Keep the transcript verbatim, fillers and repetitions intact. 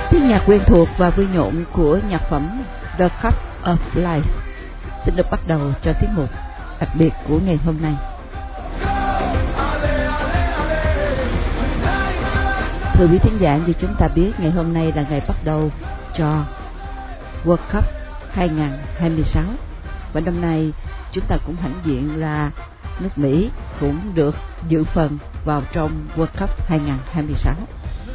Tiếng nhạc quen thuộc và vui nhộn của nhạc phẩm The Cup of Life xin được bắt đầu cho tiết mục đặc biệt của ngày hôm nay. Thưa quý thính giả, như chúng ta biết, ngày hôm nay là ngày bắt đầu cho World Cup hai không hai sáu, và năm nay chúng ta cũng hãnh diện là nước Mỹ cũng được dự phần vào trong World Cup hai không hai sáu.